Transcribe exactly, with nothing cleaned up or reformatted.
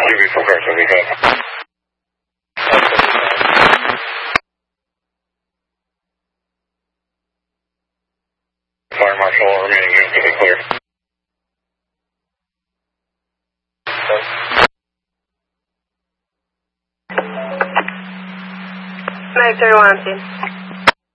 U V progression, we have. Fire Marshal, remaining units to be clear. Mag thirty-one, I'm seeing.